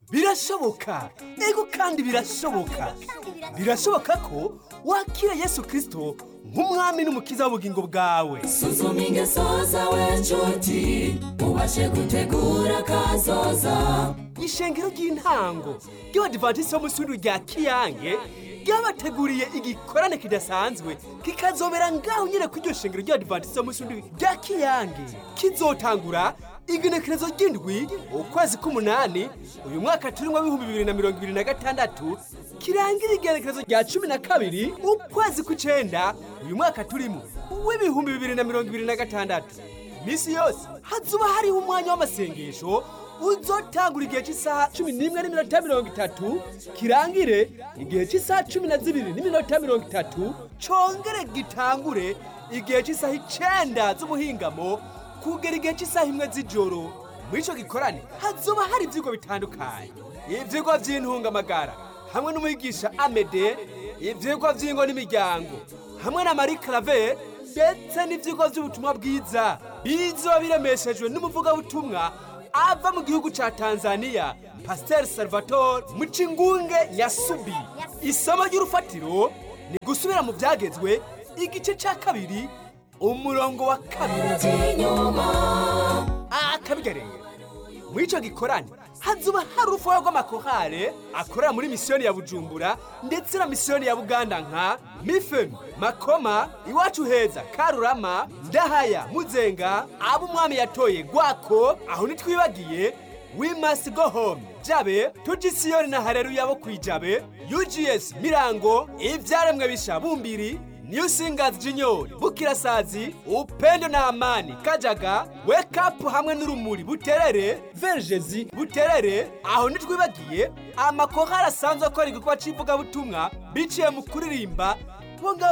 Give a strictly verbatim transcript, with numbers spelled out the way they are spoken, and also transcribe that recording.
birashoboka, ego kandi birashoboka. Birashoboka ko wakira Yesu Kristo nk'umwami n'umukiza w'ubugingo bwawe. Suzuma ingeso zawe nshuti, ubashe gutegura kazoza. Ishengero ry'intango ry'Abadiventiste b'umunsi w'indwi rya Kiyange ryabateguriye igikorane kidasanzwe kikazobera ngaho nyine ku iryo shengero ry'Abadiventiste b'umunsi w'indwi rya Kiyange. Kizotangura igenekerezo ry'indwi ukwezi k'umunani uyu mwaka turimo w'ibihumbi bibiri na mirongo ibiri na gatandatu, kirangira igenekerezo rya cumi na kabiri ukwezi kw'icenda uyu mwaka turimo w'ibihumbi bibiri na mirongo ibiri na gatandatu. Misi yose hazuba hariho umwanya w'amasengesho uzotangura igihe cy'isaha cumi n'imwe n'iminota mirongo itatu, kirangire igihe cy'isaha cumi na zibiri n'iminota mirongo itatu, congere gitangure igihe cy'isaha icenda z'ubuhingamo kugera igihe cy'isaha imwe z'ijoro. Muri ico gikorane hazoba hari ivyigwa bitandukanye, ivyigwa vy'intungamagara hamwe n'umwigisha Amede, ivyigwa vy'ingo n'imiryango hamwe na Marie Claver, ndetse n'ivyigwa vy'ubutumwa bwiza bizoba biremeshejwe n'umuvugabutumwa ava mu gihugu ca Tanzania, Pasteur Salvatore Mucingunge Yasubi. Isomo ry'urufatiro ni gusubira mu vyagezwe igice ca kabiri umurongo wa kabiri. Akabigareye muri ico gikorane hazuba hari urufuha rw'amakorale akorera muri misiyoni ya Bujumbura ndetse na misiyoni ya Buganda nka Mifemi, Makoma, Iwacu Heza, Karurama, Ndahaya, Muzenga, abo umwami yatoye Gwako, aho nitwibagiye We Must Go Home, Jabe, Tujisiyoni na Haleluya bo kwijabe, U G S Mirango, ivyaremwe bisha Bumbiri, New Singers Junior, Bukirasazi, Upendo na Amani, Kajaga, Wake Up hamwe n'Urumuri Buterere, Vergezi Buterere, aho nitwibagiye amakorali asanzwe akora igikorwa c'ivugabutumwa biciye mu kuririmba bonga